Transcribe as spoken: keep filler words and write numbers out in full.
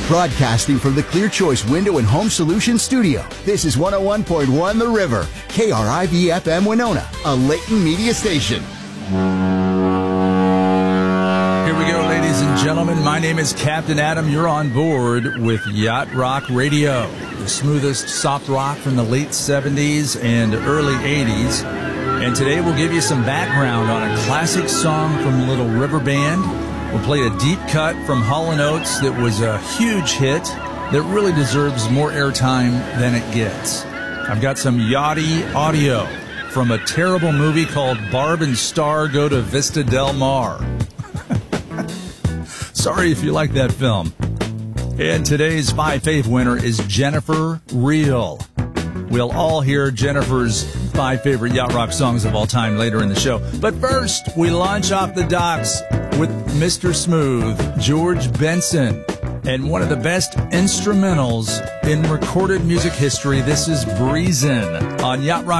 Broadcasting from the Clear Choice Window and Home Solutions Studio, this is one oh one point one The River, K R I V F M Winona, a Layton media station. Here we go, ladies and gentlemen. My name is Captain Adam. You're on board with Yacht Rock Radio, the smoothest soft rock from the late seventies and early eighties. And today we'll give you some background on a classic song from Little River Band. We'll play a deep cut from Hall and Oates that was a huge hit that really deserves more airtime than it gets. I've got some yachty audio from a terrible movie called Barb and Star Go to Vista Del Mar. Sorry if you like that film. And today's Five Fave winner is Jennifer Reel. We'll all hear Jennifer's five favorite yacht rock songs of all time later in the show. But first, we launch off the docks with Mister Smooth, George Benson, and one of the best instrumentals in recorded music history. This is Breezin' on Yacht Rock.